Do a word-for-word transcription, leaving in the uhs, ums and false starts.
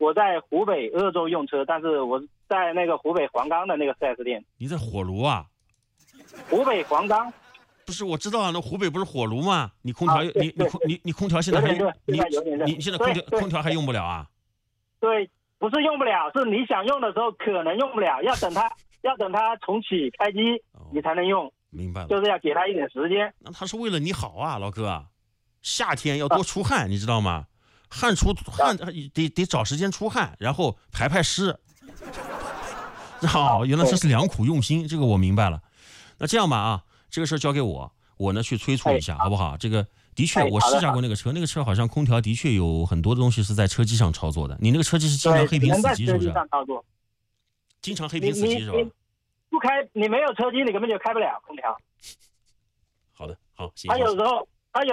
我在湖北鄂州用车，但是我在那个湖北黄冈的那个 四 S 店。 你在火炉啊？ 湖北黄冈。 不是，我知道啊，那湖北不是火炉吗？你空调，啊、你你空你你空调现在还你你现在空调空调还用不了啊？ 对，不是用不了，是你想用的时候可能用不了，要等它要等它重启开机、哦、你才能用。 明白了， 就是要给他一点时间。 那他是为了你好啊，老哥。夏天要多出汗，啊、你知道吗？汗出汗得得找时间出汗，然后排排湿。哦，原来这是良苦用心，这个我明白了。那这样吧啊。这个事交给我，我呢去催促一下，好不好？这个的确，我试驾过那个车，那个车好像空调的确有很多的东西是在车机上操作的。你那个车机是经常黑屏死机，是不是？经常黑屏死机是吧？ 不开，你没有车机，你根本就开不了空调。 好的，好，行。 它有时候